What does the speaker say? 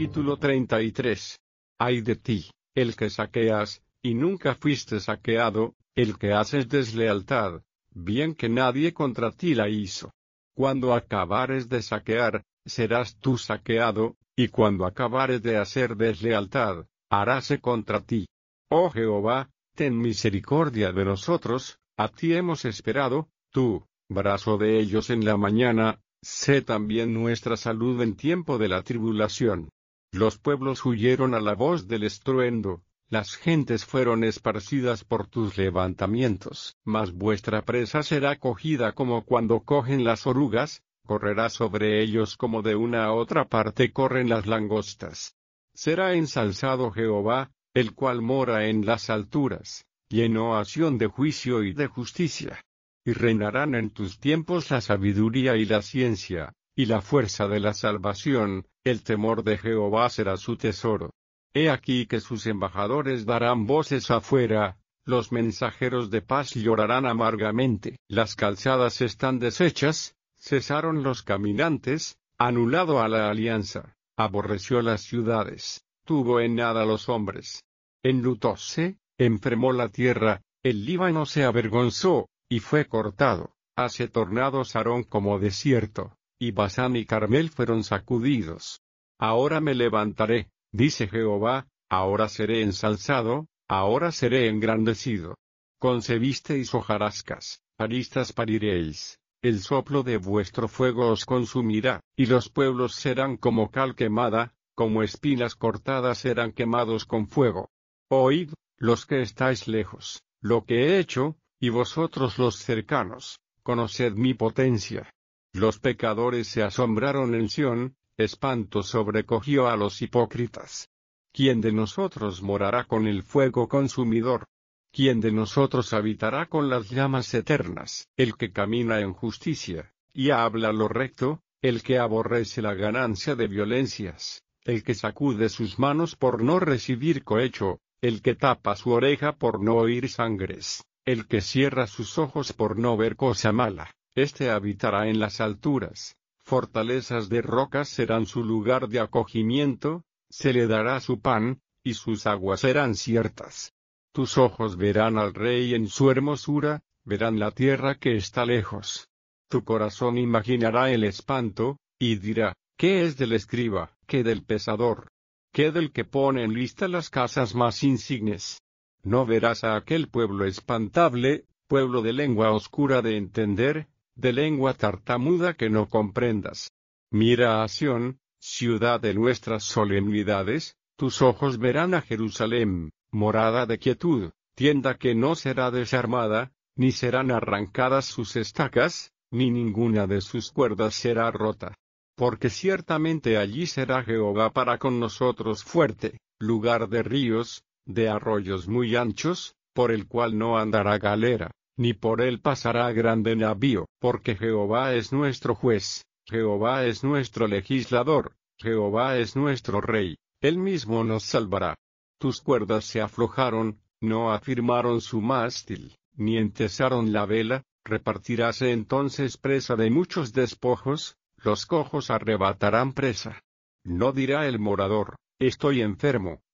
Capítulo 33. Ay de ti, el que saqueas, y nunca fuiste saqueado, el que haces deslealtad, bien que nadie contra ti la hizo. Cuando acabares de saquear, serás tú saqueado, y cuando acabares de hacer deslealtad, haráse contra ti. Oh Jehová, ten misericordia de nosotros, a ti hemos esperado, tú, brazo de ellos en la mañana, sé también nuestra salud en tiempo de la tribulación. Los pueblos huyeron a la voz del estruendo, las gentes fueron esparcidas por tus levantamientos. Mas vuestra presa será cogida como cuando cogen las orugas, correrá sobre ellos como de una a otra parte corren las langostas. Será ensalzado Jehová, el cual mora en las alturas, lleno a Sión de juicio y de justicia. Y reinarán en tus tiempos la sabiduría y la ciencia, y la fuerza de la salvación, el temor de Jehová será su tesoro. He aquí que sus embajadores darán voces afuera, los mensajeros de paz llorarán amargamente. Las calzadas están deshechas, cesaron los caminantes, anulado a la alianza, aborreció las ciudades, tuvo en nada los hombres. Enlutóse, enfermó la tierra, el Líbano se avergonzó, y fue cortado, hase tornado Sarón como desierto, y Basán y Carmel fueron sacudidos. Ahora me levantaré, dice Jehová, ahora seré ensalzado, ahora seré engrandecido. Concebisteis hojarascas, aristas pariréis, el soplo de vuestro fuego os consumirá, y los pueblos serán como cal quemada, como espinas cortadas serán quemados con fuego. Oíd, los que estáis lejos, lo que he hecho, y vosotros los cercanos, conoced mi potencia. Los pecadores se asombraron en Sión, espanto sobrecogió a los hipócritas. ¿Quién de nosotros morará con el fuego consumidor? ¿Quién de nosotros habitará con las llamas eternas? El que camina en justicia, y habla lo recto, el que aborrece la ganancia de violencias, el que sacude sus manos por no recibir cohecho, el que tapa su oreja por no oír sangres, el que cierra sus ojos por no ver cosa mala, este habitará en las alturas, fortalezas de rocas serán su lugar de acogimiento, se le dará su pan, y sus aguas serán ciertas. Tus ojos verán al rey en su hermosura, verán la tierra que está lejos. Tu corazón imaginará el espanto, y dirá, ¿qué es del escriba, qué del pesador? ¿Qué del que pone en lista las casas más insignes? No verás a aquel pueblo espantable, pueblo de lengua oscura de entender, de lengua tartamuda que no comprendas. Mira a Sión, ciudad de nuestras solemnidades, tus ojos verán a Jerusalén, morada de quietud, tienda que no será desarmada, ni serán arrancadas sus estacas, ni ninguna de sus cuerdas será rota. Porque ciertamente allí será Jehová para con nosotros fuerte, lugar de ríos, de arroyos muy anchos, por el cual no andará galera, ni por él pasará grande navío, porque Jehová es nuestro juez, Jehová es nuestro legislador, Jehová es nuestro rey, él mismo nos salvará. Tus cuerdas se aflojaron, no afirmaron su mástil, ni entesaron la vela, repartiráse entonces presa de muchos despojos, los cojos arrebatarán presa. No dirá el morador, estoy enfermo,